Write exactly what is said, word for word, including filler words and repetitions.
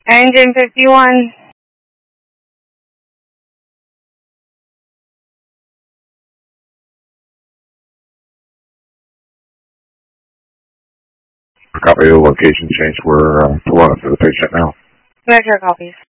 Engine fifty-one. Copy the location change. We're uh, pulling up to the patient now. Metro copies.